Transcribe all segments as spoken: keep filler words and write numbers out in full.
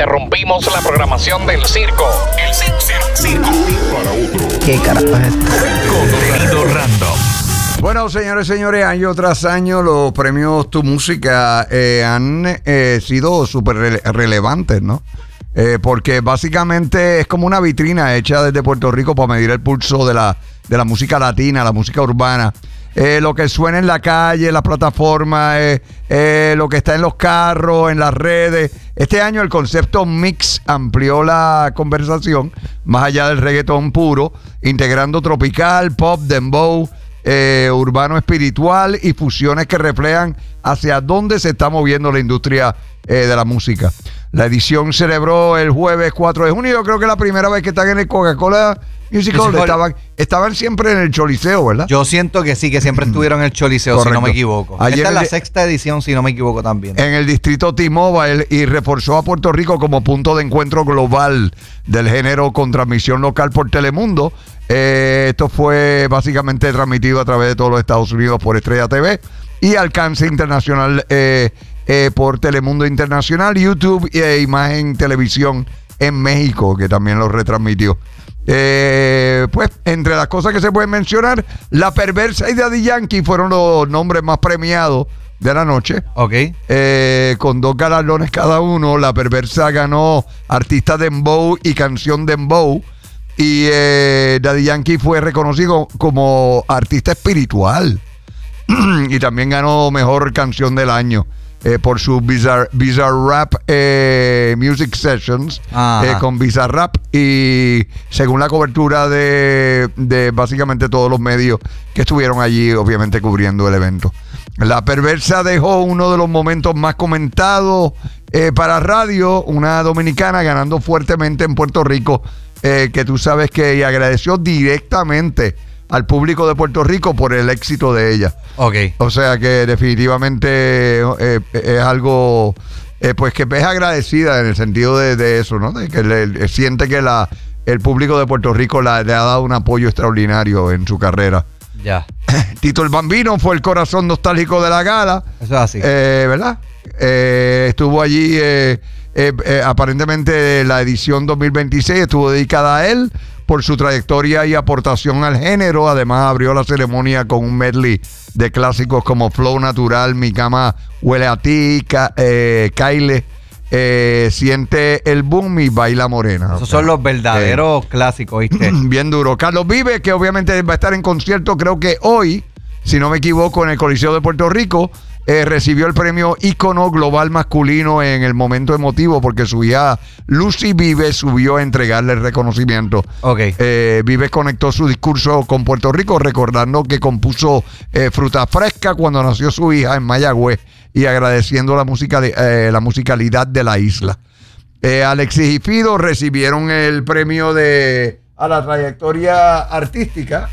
Interrumpimos la programación del circo. El circo, circo. Para otro. ¿Qué carajo es esto? Contenido random. Bueno, señores, señores, año tras año los premios Tu Música eh, han eh, sido súper rele relevantes, ¿no? Eh, porque básicamente es como una vitrina hecha desde Puerto Rico para medir el pulso de la, de la música latina, la música urbana. Eh, lo que suena en la calle, en las plataformas, eh, eh, lo que está en los carros, en las redes. Este año el concepto mix amplió la conversación más allá del reggaetón puro, integrando tropical, pop, dembow, eh, urbano espiritual y fusiones que reflejan hacia dónde se está moviendo la industria eh, de la música. La edición celebró el jueves cuatro de junio. Yo creo que es la primera vez que están en el Coca-Cola Music Hall. Estaban, estaban siempre en el Choliseo, ¿verdad? Yo siento que sí, que siempre estuvieron en el Choliseo, Correcto. si no me equivoco. Ayer Esta es la de, sexta edición, si no me equivoco también. En el distrito T-Mobile, y reforzó a Puerto Rico como punto de encuentro global del género con transmisión local por Telemundo. Eh, esto fue básicamente transmitido a través de todos los Estados Unidos por Estrella T V y alcance internacional eh, eh, por Telemundo Internacional, YouTube e Imagen Televisión en México, que también lo retransmitió. Eh, pues entre las cosas que se pueden mencionar, La Perversa y Daddy Yankee fueron los nombres más premiados de la noche. Ok. Eh, con dos galardones cada uno. La Perversa ganó Artista Dembow y Canción Dembow. Y eh, Daddy Yankee fue reconocido como artista espiritual. Y también ganó Mejor Canción del Año eh, por su Bizarre, Bizarre Rap eh, Music Sessions eh, con Bizarre Rap. Y según la cobertura de, de básicamente todos los medios que estuvieron allí, obviamente cubriendo el evento. La Perversa dejó uno de los momentos más comentados eh, para radio, una dominicana ganando fuertemente en Puerto Rico, eh, que tú sabes que y agradeció directamente al público de Puerto Rico por el éxito de ella. Ok. O sea que definitivamente eh, es algo eh, pues que es agradecida en el sentido de, de eso, ¿no? De que le, le siente que la, el público de Puerto Rico la, le ha dado un apoyo extraordinario en su carrera. Ya. Tito el Bambino fue el corazón nostálgico de la gala. Eso es así. Eh, ¿Verdad? Eh, estuvo allí, eh, eh, eh, aparentemente la edición dos mil veintiséis estuvo dedicada a él por su trayectoria y aportación al género. Además abrió la ceremonia con un medley de clásicos como Flow Natural, Mi Cama Huele a Ti, Ka, eh, Kyle, eh, Siente el Boom y Baila Morena. Esos o sea, son los verdaderos eh, clásicos, ¿viste? Bien duro. Carlos Vives, que obviamente va a estar en concierto, creo que hoy, si no me equivoco, en el Coliseo de Puerto Rico. Eh, recibió el premio Ícono Global Masculino en el momento emotivo porque su hija Lucy Vives subió a entregarle el reconocimiento. Okay. Eh, Vives conectó su discurso con Puerto Rico recordando que compuso eh, Fruta Fresca cuando nació su hija en Mayagüez y agradeciendo la, música de, eh, la musicalidad de la isla. Eh, Alexis y Fido recibieron el premio de a la trayectoria artística.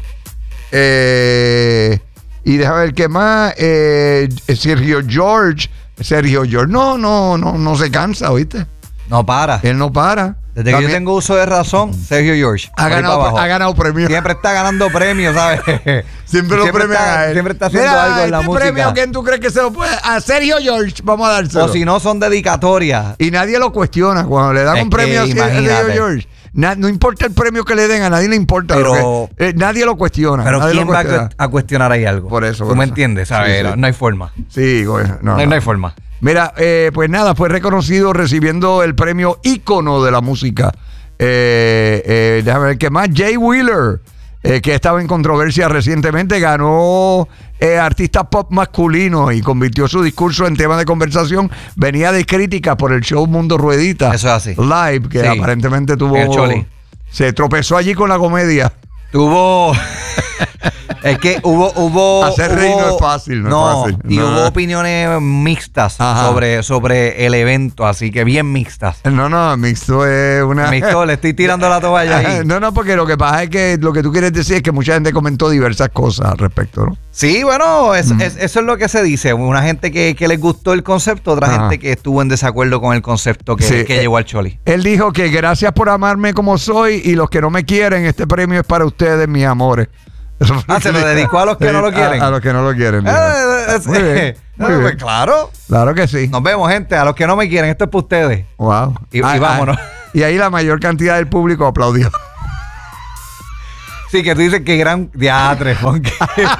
Eh... Y déjame ver qué más. Eh, Sergio George. Sergio George. No, no, no, no se cansa, ¿oíste? No para. Él no para. Desde También, que yo tengo uso de razón, Sergio George. Ha ganado, ha ganado premios. Siempre está ganando premios, ¿sabes? Siempre lo premian está, a él. Siempre está haciendo Mira, algo en este la música. premio, ¿quién tú crees que se lo puede? A Sergio George, vamos a dárselo. O si no, son dedicatorias. Y nadie lo cuestiona. Cuando le dan es un premio a Sergio George, na, no importa el premio que le den, a nadie le importa. Pero, que, eh, nadie lo cuestiona. Pero nadie ¿quién lo cuestiona. va a cuestionar ahí algo? Por eso. ¿Tú por me eso. entiendes? ¿Sabes? Sí, sí. No hay forma. Sí, bueno, no, no, no. no hay forma. Mira, eh, pues nada, fue reconocido recibiendo el premio Ícono de la música. Eh, eh, déjame ver qué más. Jay Wheeler, eh, que estaba en controversia recientemente, ganó eh, artista pop masculino y convirtió su discurso en tema de conversación. Venía de críticas por el show Mundo Ruedita. Eso es así. Live, que sí. aparentemente tuvo. El Choli. Se tropezó allí con la comedia. Tuvo. Es que hubo. hubo Hacer hubo, reír no es fácil, no, no es fácil. Y no. hubo opiniones mixtas sobre, sobre el evento, así que bien mixtas. No, no, mixto es una. Mixto, le estoy tirando la toalla ahí. No, no, porque lo que pasa es que lo que tú quieres decir es que mucha gente comentó diversas cosas al respecto, ¿no? Sí, bueno, es, mm. es, eso es lo que se dice. Una gente que, que les gustó el concepto, otra Ajá. gente que estuvo en desacuerdo con el concepto que, sí, que eh, llevó al Choli. Él dijo que gracias por amarme como soy y los que no me quieren, este premio es para ustedes, mis amores. Ah, se lo dedicó a los que no lo quieren. A, a los que no lo quieren. Eh, eh, Muy bien, muy eh, bien. pues claro. Claro que sí. Nos vemos, gente. A los que no me quieren, esto es para ustedes. Wow. Y, y vámonos. Y ahí la mayor cantidad del público aplaudió. Sí, que tú dices que gran diatre, Funky.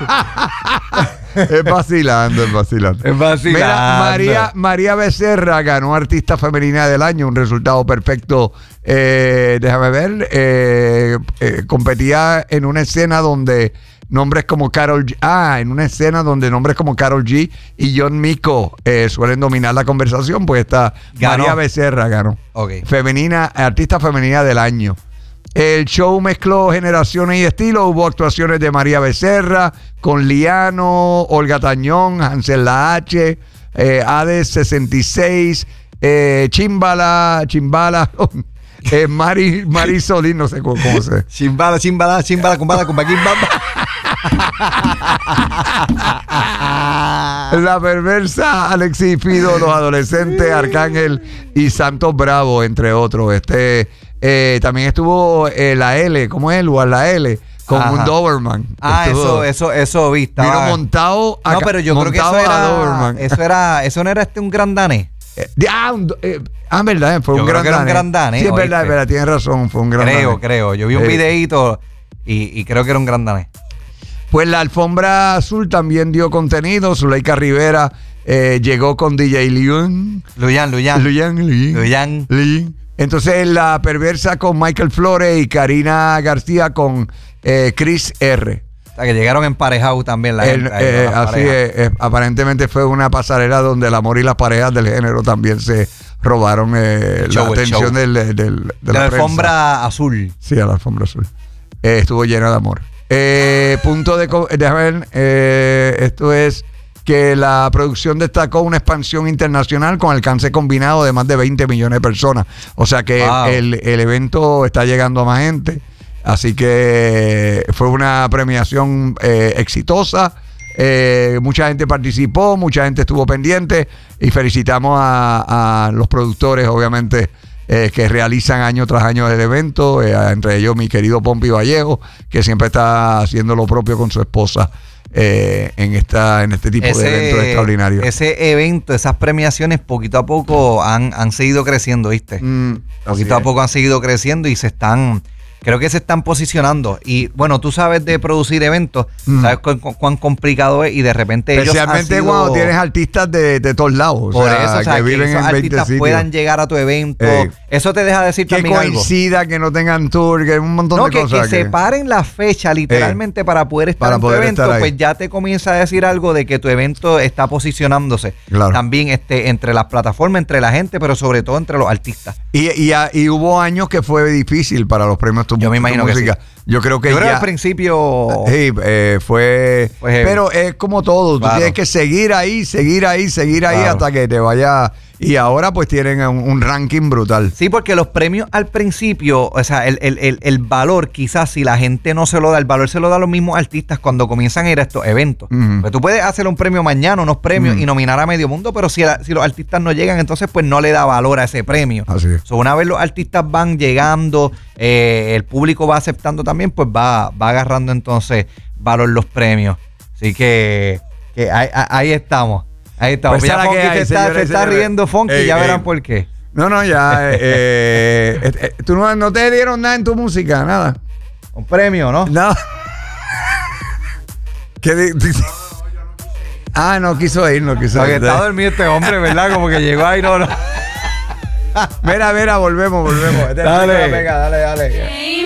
Es vacilando, es vacilando. Es vacilando. Mira, María, María Becerra ganó Artista Femenina del Año, un resultado perfecto. Eh, déjame ver, eh, eh, competía en una escena donde nombres como Karol G, ah, en una escena donde nombres como Karol G y John Mico eh, suelen dominar la conversación, pues está Ganó. María Becerra ganó. Ok. Femenina, Artista Femenina del Año. El show mezcló generaciones y estilos. Hubo actuaciones de María Becerra, con Liano, Olga Tañón, Hansel La H, eh, Hades sesenta y seis, eh, Chimbala, Chimbala, eh, Mari, Mari Solís, no sé cómo, cómo se. Chimbala, chimbala, chimbala, cumbala, cumba, quimbamba. La Perversa, Alexis Fido, Los Adolescentes, Arcángel y Santos Bravo, entre otros. Este eh, también estuvo eh, la L, ¿cómo es? Lugar la L, con Ajá. un Doberman. Ah, Estuvo- eso, eso, eso vi. estaba- Vino montado a No, pero yo creo que montado eso a era, Doberman. eso era, eso no era este un gran danés. Eh, ah, un do- eh, ah, verdad, fue Yo un creo gran que era un danés. gran danés, Sí, es verdad, ¿oíste? es verdad, tienes razón, fue un gran Creo, danés. creo. Yo vi un Eh, videíto y, y creo que era un gran danés. Pues la Alfombra Azul también dio contenido. Zuleika Rivera eh, llegó con D J Luyan. Luyan, Luyan. Luyan, Luyan. Luyan. Luyan. Entonces La Perversa con Michael Flores y Karina García con eh, Chris R. O sea, que llegaron emparejados también la El- gente. ahí, eh, con las así parejas. es, eh, aparentemente fue una pasarela donde el amor y las parejas del género también se robaron eh, El show, la el atención show. del, del- de De la, la prensa. alfombra azul. Sí, a la alfombra azul. Eh, estuvo llena de amor. Eh, punto de... co- Déjame ver. eh, esto es que la producción destacó una expansión internacional con alcance combinado de más de veinte millones de personas. O sea que Wow. el, el evento está llegando a más gente. Así que fue una premiación eh, exitosa. Eh, mucha gente participó, mucha gente estuvo pendiente y felicitamos a, a los productores, obviamente, eh, que realizan año tras año el evento, eh, entre ellos mi querido Pompi Vallejo, que siempre está haciendo lo propio con su esposa eh, en esta en este tipo de eventos extraordinarios. Ese evento, esas premiaciones, poquito a poco han, han seguido creciendo, ¿viste? Mm, así Poquito a es. poco han seguido creciendo y se están, creo que se están posicionando. Y bueno, tú sabes de producir eventos, Mm. sabes cu- cu- cuán complicado es y de repente ellos han Especialmente sido- cuando tienes artistas de, de todos lados, o por sea, eso, o sea, que que, viven esos en veinte artistas sitios. puedan llegar a tu evento. Ey. Eso te deja decir Que también algo. coincida, que no tengan tour, que un montón No, de que, cosas. que separen la fecha literalmente para poder estar para en tu poder evento, estar ahí. pues ya te comienza a decir algo de que tu evento está posicionándose Claro. también este, entre las plataformas, entre la gente, pero sobre todo entre los artistas. Y, y, y hubo años que fue difícil para los premios Tu, Yo me Tu imagino que Música. Yo creo que Yo creo que ya... al principio... Sí, eh, fue... Pues heavy. pero es como todo, tú Claro. tienes que seguir ahí, seguir ahí, seguir ahí Claro. hasta que te vaya... Y ahora pues tienen un, un ranking brutal. Sí, porque los premios al principio, o sea, el, el, el, el valor, quizás si la gente no se lo da, el valor se lo da a los mismos artistas cuando comienzan a ir a estos eventos. Ujú. Pues tú puedes hacer un premio mañana, unos premios Ujú. y nominar a medio mundo, pero si, la- si los artistas no llegan, entonces pues no le da valor a ese premio. Así es. So, una vez los artistas van llegando, eh, el público va aceptando también, pues va, va agarrando entonces valor los premios. Así que, que ahí, ahí estamos. Ahí estamos. Pues ya esa la que Funky hay, se está, señores se y está señores. riendo Funky, Ey, ya ey. verán por qué. No, no, ya... eh, eh, eh, eh, ¿Tú no, no te dieron nada en tu música? Nada. Un premio, ¿no? No. ¿Qué di- di- Ah, no quiso ir, no quiso Porque ir. está dormido este hombre, ¿verdad? Como que llegó ahí, no, no. Mira, mira, volvemos, volvemos. Este es el Dale. Pega, Pega, dale, dale.